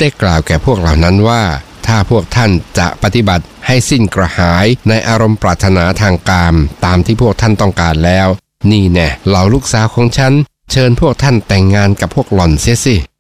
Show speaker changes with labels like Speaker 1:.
Speaker 1: ได้กล่าวแก่พวกเหล่านั้นว่าถ้าพวกท่านจะปฏิบัติให้สิ้นกระหายในอารมณ์ปรารถนาทางกามตามที่พวกท่านต้องการแล้วนี่แน่เหล่าลูกสาวของฉันเชิญพวกท่านแต่งงานกับพวกหล่อนเสียสิ